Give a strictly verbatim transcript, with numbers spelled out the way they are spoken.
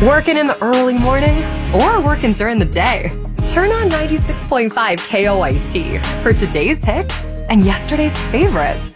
Working in the early morning or working during the day? Turn on ninety-six point five K O I T for today's hits and yesterday's favorites.